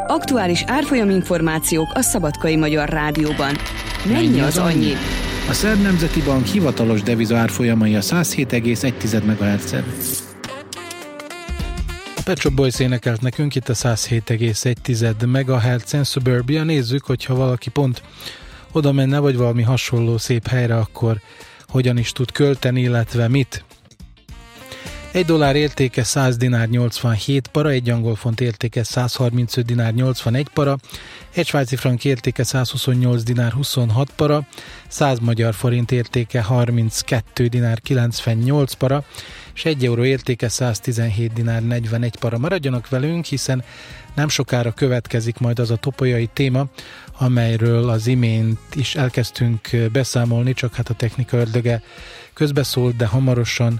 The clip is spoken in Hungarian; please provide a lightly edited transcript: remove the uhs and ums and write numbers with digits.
Aktuális árfolyam információk a Szabadkai Magyar Rádióban. Mennyi az annyi? A Szerb Nemzeti Bank hivatalos deviza árfolyamai a 107,1 MHz-en. A Pet Shop Boys énekelt nekünk itt a 107,1 MHz-en. Suburbia. Nézzük, hogyha valaki pont oda menne, vagy valami hasonló szép helyre, akkor hogyan is tud költeni, illetve mit. $1 értéke 100 dinár 87 para, egy angol font értéke 135 dinár 81 para, egy svájci frank értéke 128 dinár 26 para, 100 magyar forint értéke 32 dinár 98 para, és 1 euró értéke 117 dinár 41 para. Maradjanak velünk, hiszen nem sokára következik majd az a topolyai téma, amelyről az imént is elkezdtünk beszámolni, csak hát a technika ördöge közbeszólt, de hamarosan